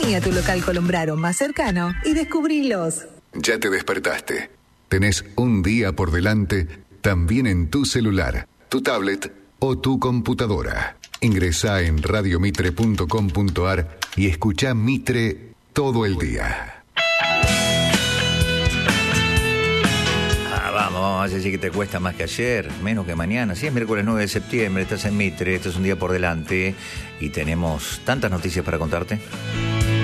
Vení a tu local Colombraro más cercano y descubrilos. Ya te despertaste. Tenés un día por delante, también en tu celular, tu tablet o tu computadora. Ingresá en radiomitre.com.ar y escuchá Mitre todo el día. Vamos a decir que te cuesta más que ayer, menos que mañana. Sí, es miércoles 9 de septiembre, estás en Mitre, esto es un día por delante y tenemos tantas noticias para contarte.